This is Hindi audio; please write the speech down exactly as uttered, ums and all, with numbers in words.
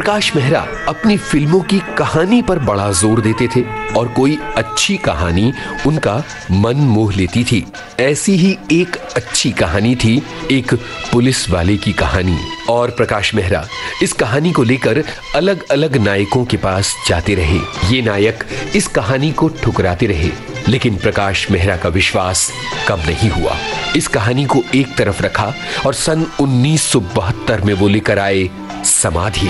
प्रकाश मेहरा अपनी फिल्मों की कहानी पर बड़ा जोर देते थे और कोई अच्छी कहानी उनका मन मोह लेती थी। ऐसी ही एक अच्छी कहानी थी एक पुलिस वाले की कहानी। और प्रकाश मेहरा इस कहानी को लेकर अलग अलग नायकों के पास जाते रहे। ये नायक इस कहानी को ठुकराते रहे, लेकिन प्रकाश मेहरा का विश्वास कम नहीं हुआ। इस कहानी को एक तरफ रखा और सन उन्नीस सौ बहत्तर में वो लेकर आए समाधि।